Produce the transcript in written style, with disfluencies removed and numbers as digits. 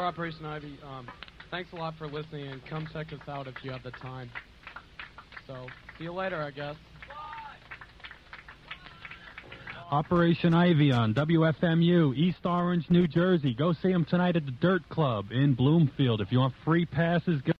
Operation Ivy. Thanks a lot for listening, and come check us out if you have the time. So, see you later, I guess. Operation Ivy on WFMU, East Orange, New Jersey. Go see them tonight at the Dirt Club in Bloomfield. If you want free passes, go